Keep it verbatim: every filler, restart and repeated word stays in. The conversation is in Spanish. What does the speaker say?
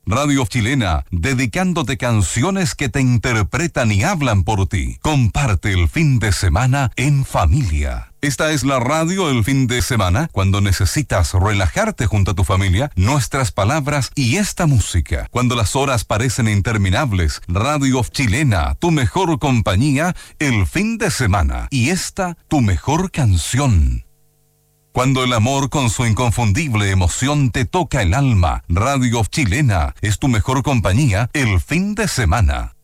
Radio Chilena, dedicándote canciones que te interpretan y hablan por ti. Comparte el fin de semana en familia. Esta es la radio el fin de semana, cuando necesitas relajarte junto a tu familia, nuestras palabras y esta música. Cuando las horas parecen interminables, Radio Chilena, tu mejor compañía, el fin de semana. Y esta, tu mejor canción. Cuando el amor con su inconfundible emoción te toca el alma, Radio Chilena es tu mejor compañía el fin de semana.